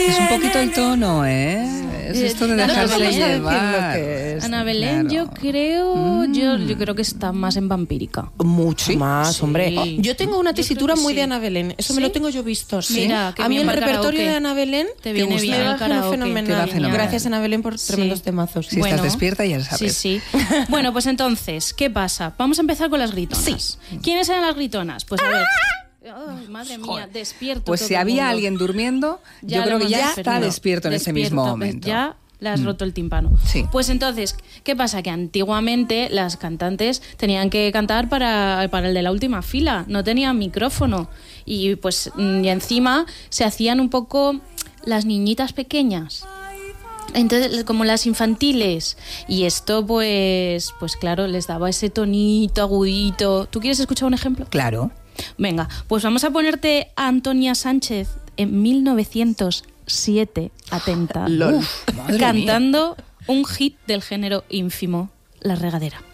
Es un poquito el tono, ¿eh? Es esto de dejarse llevar. Ana Belén, claro. yo creo que está más en vampírica. Mucho ¿Sí? más, hombre. Sí. Yo tengo una tesitura creo que muy sí. de Ana Belén. Eso ¿Sí? me lo tengo yo visto. Sí. Mira, qué a mí bien el para repertorio karaoke. de Ana Belén Te viene bien me el va karaoke. fenomenal. Te va fenomenal. Gracias, Ana Belén, por Sí. tremendos temazos. Si estás despierta, ya lo sabes. Sí. Bueno, pues entonces, ¿qué pasa? Vamos a empezar con las gritonas. Sí. ¿Quiénes eran las gritonas? Pues a ver. Ay, madre mía, despierto. Pues todo si el había mundo. alguien durmiendo, Ya yo lo creo que hemos ya despertado. está despierto en ese mismo Despierto, momento. Ya le has roto el tímpano. Sí. Pues entonces, ¿qué pasa? Que antiguamente las cantantes tenían que cantar para el de la última fila, no tenían micrófono. Y pues y encima se hacían un poco las niñitas pequeñas. Entonces, como las infantiles. Y esto, pues claro, les daba ese tonito agudito. ¿Tú quieres escuchar un ejemplo? Claro. Venga, pues vamos a ponerte a Antonia Sánchez en 1907, atenta, Lol. Madre cantando un hit del género ínfimo, La Regadera.